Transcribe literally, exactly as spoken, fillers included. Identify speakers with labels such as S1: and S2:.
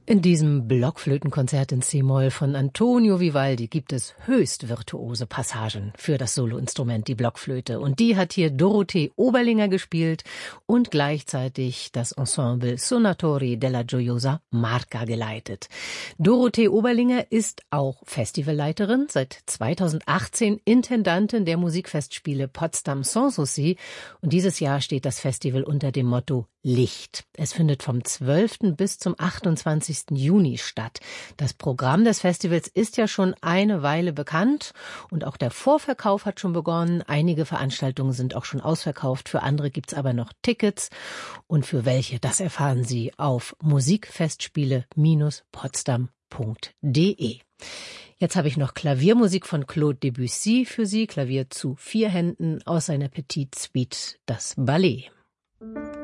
S1: In diesem Blockflötenkonzert in C-Moll von Antonio Vivaldi gibt es höchst virtuose Passagen für das Soloinstrument, die Blockflöte. Und die hat hier Dorothee Oberlinger gespielt und gleichzeitig das Ensemble Sonatori della Gioiosa Marca geleitet. Dorothee Oberlinger ist auch Festivalleiterin, seit zweitausendachtzehn Intendantin der Musikfestspiele Potsdam Sanssouci. Und dieses Jahr steht das Festival unter dem Motto Licht. Es findet vom zwölften bis zum achtundzwanzigsten Juni statt. Das Programm des Festivals ist ja schon eine Weile bekannt und auch der Vorverkauf hat schon begonnen. Einige Veranstaltungen sind auch schon ausverkauft, für andere gibt's aber noch Tickets. Und für welche, das erfahren Sie auf musikfestspiele Bindestrich potsdam Punkt de. Jetzt habe ich noch Klaviermusik von Claude Debussy für Sie, Klavier zu vier Händen aus seiner Petite Suite, das Ballet.